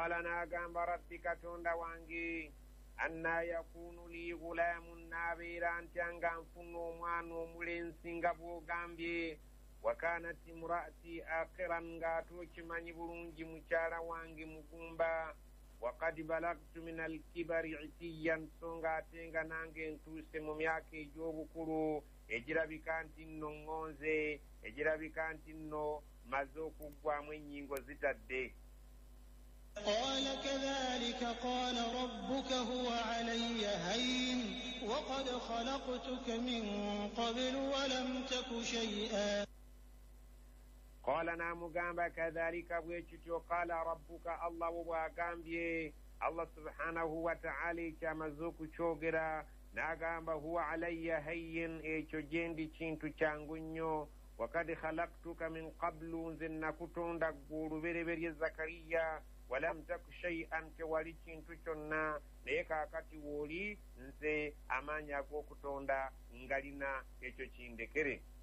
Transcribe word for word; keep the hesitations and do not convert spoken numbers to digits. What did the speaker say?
qala nagamba rabbi katonda wange anna yakunu li gulamun nabeera ntya nga nfuna omwana omulenzi nga bw'ogambye wakanat imraati akiran ng'ate okimanyi bulungi mukyala wange mugumba wakad balagtu min alkibari itiyan so ng'ate nga nange ntuuse mu myaka egy'obukulu egirabika nti nno ŋŋonze egirabika nti nno maze okuggwamu ennyingo zitadde. قال كذلك قال ربك هو علي هين وقد خلقتك من قبل ولم تك شيئا. قال نامغامبا كذلك بويتشو قال ربك الله وباغامبيه الله سبحانه وتعالى كما زوكو شوغرا ناغامبا هو علي هين ايچو جندي چينتو چانغونيو وقد خلقتك من قبل زن كتون دغورو بربر زكريا ولم تك شيئا كوالي چينتو چonna نيكا كاتي وولي نسي امانيا كو كتوندا ngalina echo chindekere.